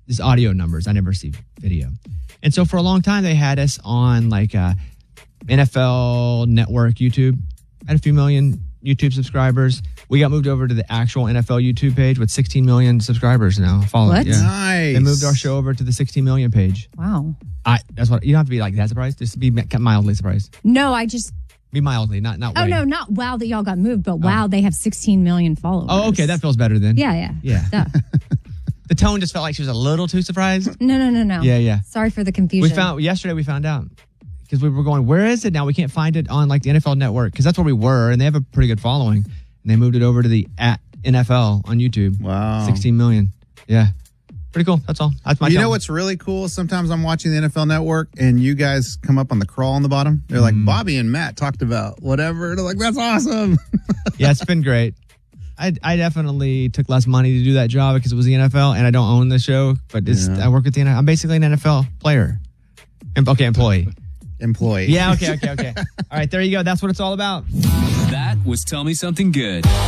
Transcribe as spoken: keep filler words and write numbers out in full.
just audio numbers. I never see video. And so for a long time, they had us on like uh, N F L Network YouTube. I had a few million YouTube subscribers. We got moved over to the actual N F L YouTube page with sixteen million subscribers now following. What? Yeah. Nice. They moved our show over to the sixteen million page. Wow. I that's what you don't have to be like that surprised. Just be mildly surprised. No, I just. Be mildly, not not. Oh way. no, not wow that y'all got moved, but wow they have sixteen million followers. Oh, okay, that feels better then. Yeah, yeah, Yeah. Duh. The tone just felt like she was a little too surprised. No, no, no, no. Yeah, yeah. Sorry for the confusion. We found yesterday. We found out because we were going, where is it now? We can't find it on like the N F L Network because that's where we were, and they have a pretty good following. And they moved it over to the at N F L on YouTube. Wow, sixteen million. Yeah, pretty cool. That's all. That's my. You tone. know what's really cool? Sometimes I'm watching the N F L Network, and you guys come up on the crawl on the bottom. They're like, Mm. Bobby and Matt talked about whatever. They're like, that's awesome. Yeah, it's been great. I, I definitely took less money to do that job because it was the N F L, and I don't own the show. But it's, Yeah. I work with the N F L. I'm basically an N F L player. Em- Okay, employee. Employee. Yeah, okay, okay, okay. All right, there you go. That's what it's all about. That was Tell Me Something Good.